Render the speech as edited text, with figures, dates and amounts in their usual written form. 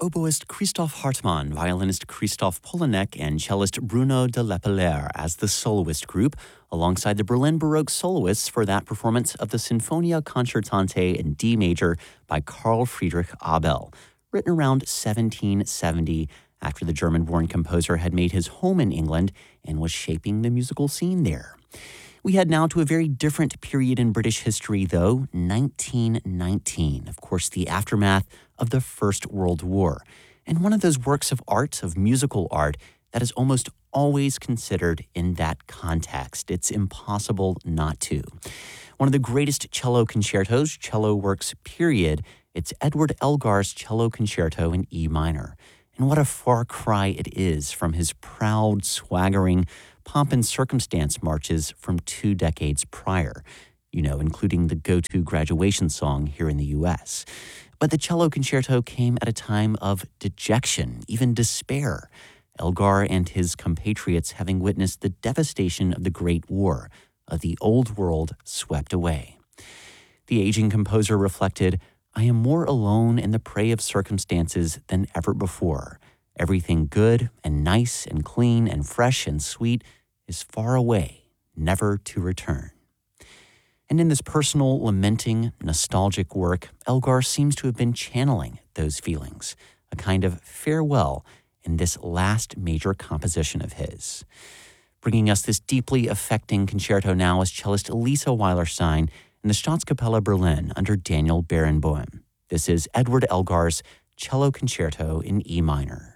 oboist Christoph Hartmann, violinist Christoph Polanek, and cellist Bruno de Lepelaere as the soloist group, alongside the Berlin Baroque soloists for that performance of the Sinfonia Concertante in D major by Carl Friedrich Abel, written around 1770 after the German-born composer had made his home in England and was shaping the musical scene there. We head now to a very different period in British history, though, 1919, of course, the aftermath of the First World War, and one of those works of art, of musical art, that is almost always considered in that context. It's impossible not to. One of the greatest cello concertos, cello works, period, it's Edward Elgar's Cello Concerto in E minor. And what a far cry it is from his proud, swaggering, pomp and circumstance marches from 2 decades prior, including the go-to graduation song here in the U.S. But the cello concerto came at a time of dejection, even despair, Elgar and his compatriots having witnessed the devastation of the Great War, of the old world swept away. The aging composer reflected, "I am more alone in the prey of circumstances than ever before. Everything good and nice and clean and fresh and sweet is far away, never to return." And in this personal, lamenting, nostalgic work, Elgar seems to have been channeling those feelings, a kind of farewell in this last major composition of his. Bringing us this deeply affecting concerto now is cellist Elisa Weilerstein in the Staatskapelle Berlin under Daniel Barenboim. This is Edward Elgar's Cello Concerto in E minor.